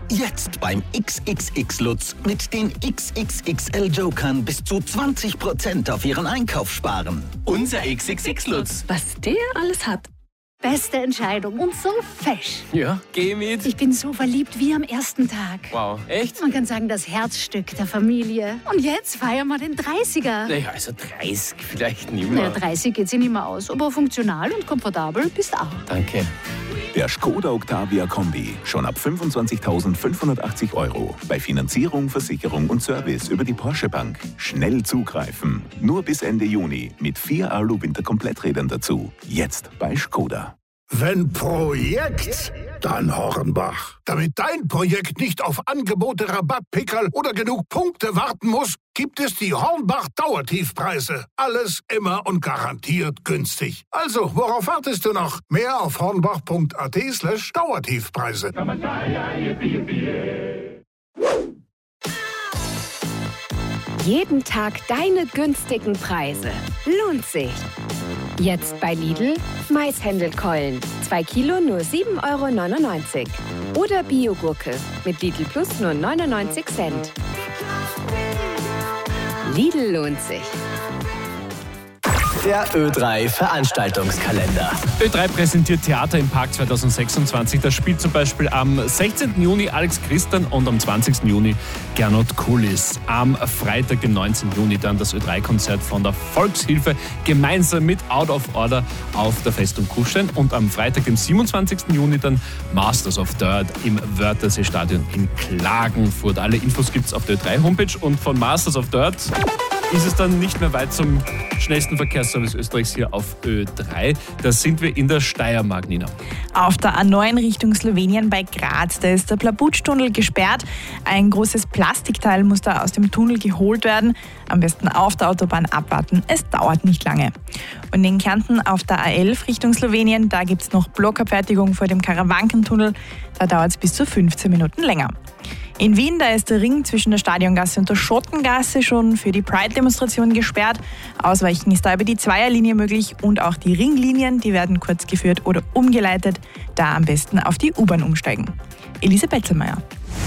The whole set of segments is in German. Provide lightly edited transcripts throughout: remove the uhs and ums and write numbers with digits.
Jetzt beim XXX Lutz mit den XXXL Jokern bis zu 20% auf Ihren Einkauf sparen. Unser XXX Lutz. Was der alles hat. Beste Entscheidung und so fesch. Ja, geh mit. Ich bin so verliebt wie am ersten Tag. Wow, echt? Man kann sagen, das Herzstück der Familie. Und jetzt feiern wir den 30er. Naja, also 30 vielleicht nicht Naja, mehr. 30 geht sich nicht mehr aus, aber funktional und komfortabel bist auch. Danke. Der Skoda Octavia Kombi. Schon ab 25.580 €. Bei Finanzierung, Versicherung und Service über die Porsche Bank. Schnell zugreifen. Nur bis Ende Juni mit 4 Alu-Winter-Kompletträdern dazu. Jetzt bei Skoda. Wenn Projekt, dann Hornbach. Damit dein Projekt nicht auf Angebote, Rabattpickerl oder genug Punkte warten muss, gibt es die Hornbach Dauertiefpreise. Alles immer und garantiert günstig. Also, worauf wartest du noch? Mehr auf hornbach.at/Dauertiefpreise. Jeden Tag deine günstigen Preise. Lohnt sich. Jetzt bei Lidl Maishändelkeulen. 2 Kilo nur 7,99 €. Oder Biogurke mit Lidl Plus nur 99 Cent. Lidl lohnt sich. Der Ö3 Veranstaltungskalender. Ö3 präsentiert Theater im Park 2026. Da spielt zum Beispiel am 16. Juni Alex Christian und am 20. Juni Gernot Kulis. Am Freitag, dem 19. Juni, dann das Ö3-Konzert von der Volkshilfe gemeinsam mit Out of Order auf der Festung Kufstein. Und am Freitag, dem 27. Juni, dann Masters of Dirt im Wörthersee-Stadion in Klagenfurt. Alle Infos gibt's auf der Ö3-Homepage und von Masters of Dirt ist es dann nicht mehr weit zum schnellsten Verkehrsservice Österreichs hier auf Ö3. Da sind wir in der Steiermark, Nina. Auf der A9 Richtung Slowenien bei Graz, da ist der Plabutsch-Tunnel gesperrt. Ein großes Plastikteil muss da aus dem Tunnel geholt werden. Am besten auf der Autobahn abwarten, es dauert nicht lange. Und in Kärnten auf der A11 Richtung Slowenien, da gibt es noch Blockabfertigung vor dem Karawankentunnel. Da dauert es bis zu 15 Minuten länger. In Wien, da ist der Ring zwischen der Stadiongasse und der Schottengasse schon für die Pride-Demonstration gesperrt. Ausweichen ist da über die Zweierlinie möglich und auch die Ringlinien, die werden kurz geführt oder umgeleitet. Da am besten auf die U-Bahn umsteigen. Elise Betzelmeier.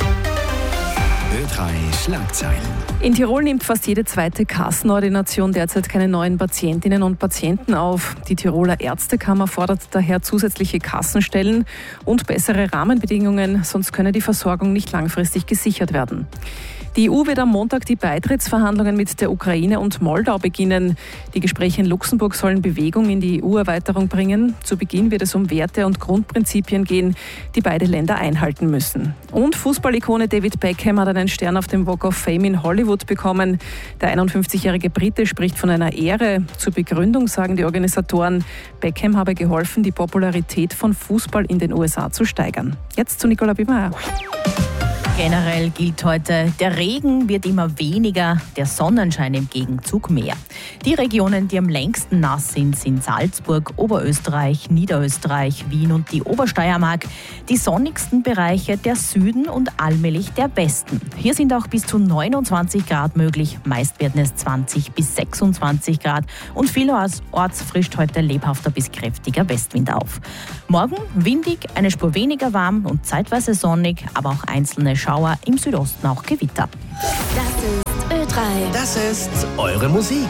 Ö3 Schlagzeilen. In Tirol nimmt fast jede zweite Kassenordination derzeit keine neuen Patientinnen und Patienten auf. Die Tiroler Ärztekammer fordert daher zusätzliche Kassenstellen und bessere Rahmenbedingungen, sonst könne die Versorgung nicht langfristig gesichert werden. Die EU wird am Montag die Beitrittsverhandlungen mit der Ukraine und Moldau beginnen. Die Gespräche in Luxemburg sollen Bewegung in die EU-Erweiterung bringen. Zu Beginn wird es um Werte und Grundprinzipien gehen, die beide Länder einhalten müssen. Und Fußballikone David Beckham hat einen Stern auf dem Walk of Fame in Hollywood bekommen. Der 51-jährige Brite spricht von einer Ehre. Zur Begründung sagen die Organisatoren, Beckham habe geholfen, die Popularität von Fußball in den USA zu steigern. Jetzt zu Nicola Bimer. Generell gilt heute, der Regen wird immer weniger, der Sonnenschein im Gegenzug mehr. Die Regionen, die am längsten nass sind, sind Salzburg, Oberösterreich, Niederösterreich, Wien und die Obersteiermark. Die sonnigsten Bereiche der Süden und allmählich der Westen. Hier sind auch bis zu 29 Grad möglich, meist werden es 20 bis 26 Grad und vielerorts frischt heute lebhafter bis kräftiger Westwind auf. Morgen windig, eine Spur weniger warm und zeitweise sonnig, aber auch einzelne Schauer, im Südosten auch Gewitter. Das ist Ö3. Das ist eure Musik.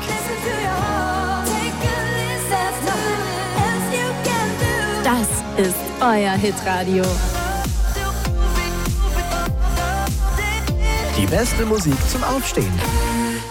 Das ist euer Hitradio. Die beste Musik zum Aufstehen.